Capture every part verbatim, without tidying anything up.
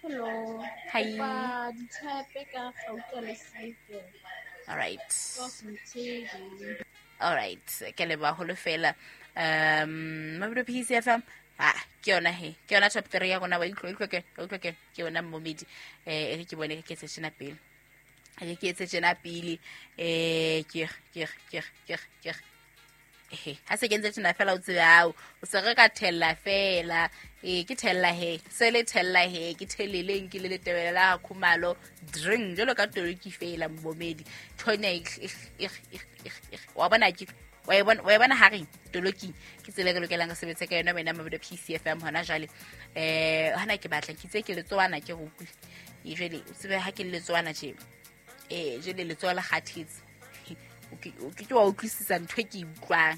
Hello. Hi. Ba ditshepe ka gauta le seke. All right. Ka sentshedi. All right. Ke le ba holo fela. Um Mabudo P C F M. Ah, ke yona he. Ke yona top three ya gona ba iklo iklo ke. Iklo ke. Ke yona momedi. Eh e ke bone ke se tsena pele. E ke se tsena pele. Eh ke ke ke ke ke. Eh ha se ke ntse tsena fela o tsebe hao. O se re ka thella fela. Eh ke thella he. Se le thella he ke theleleng ke le le tebela khumalo drink jalo ka toloki fela mbomedi. Thonya wa bona ke wa bona wa bona hare toloki ke tsele ke lokelang ka sebetse ka yona mena Mabudo P C F M hona jale eh hana ke batla ke tse ke le tswana ke go utlwe e jele o tsebe ha ke le tswana je eh jele le tswala khathitse o ke o ke wa utlwisisa ntwe ke utlwang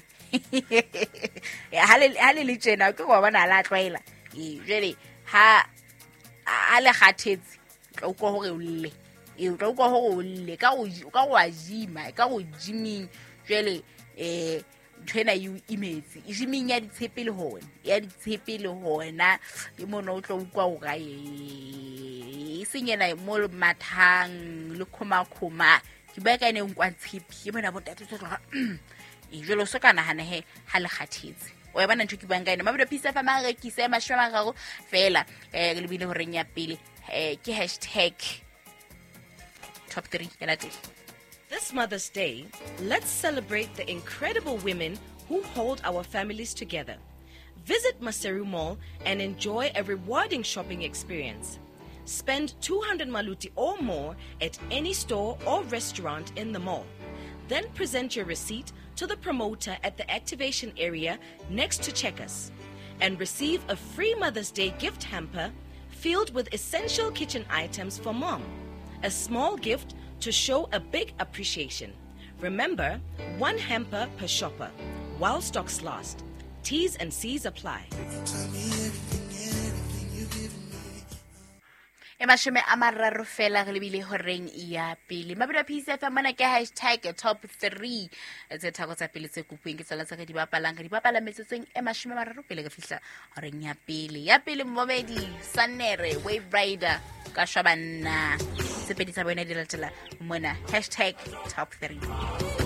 ha le ha le le tjena ke go bona la tlwaela e jele ha a le khathetse tlo go hore o le e tlo go hore o le ka go ka go ajima ka go jiming jele eh tshena yu imetse e jiming ya ditshepe le hona ya ditshepe le hona e mona o tlo ukwa o ga e senyena mo mathang le khoma khoma ke ba ka ne nkwa tshepi e mona botate tsoga e jelo so kana hane he ha le khathetse o ya bana ntho ke bang ka ene Mabudo P C F M a re ke se mashwa gago fela eh le bile ho reng ya pele eh ke hashtag top three ya latela. This Mother's Day, let's celebrate the incredible women who hold our families together. Visit Maseru Mall and enjoy a rewarding shopping experience. Spend two hundred maluti or more at any store or restaurant in the mall. Then present your receipt to the promoter at the activation area next to Checkers and receive a free Mother's Day gift hamper filled with essential kitchen items for mom. A small gift to show a big appreciation. Remember, one hamper per shopper, while stocks last. T's and C's apply. E mashome a mararo fela re lebile ho reng ya pele Mabudo P C F M mana ke hashtag top three tse thako tsa pele tse kupueng ke tsala tsa ka di bapalang ka di bapala metsetseng e mashome a mararo pele ka fihla ho reng ya pele ya pele Momedi Sanere Wave Rider ka shwabanna tse pedi tsa bona di latela mona hashtag top three.